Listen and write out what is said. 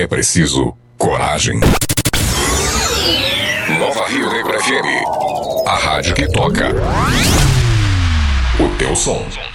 É preciso coragem. Nova Rio Negro FM. A rádio que toca o teu som.